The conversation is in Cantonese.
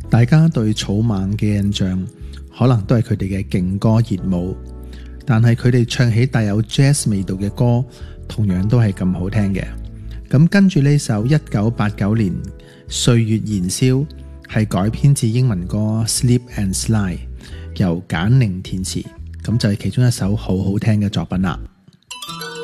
大家對草蜢嘅印象可能都係佢哋嘅勁歌熱舞，但係佢哋唱起帶有 jazz 味道嘅歌，同樣都係咁好聽嘅。咁跟住呢首1989年《歲月燃燒》係改編自英文歌 Slip and Slide， 由簡寧填詞，咁就係其中一首好好聽嘅作品啦。